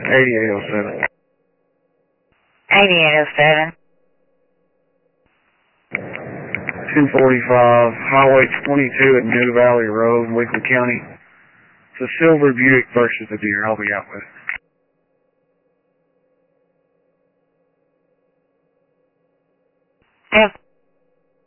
8807. 8807. 245 Highway 22 at New Valley Road, Weakley County. It's a silver Buick versus a deer. I'll be out with it.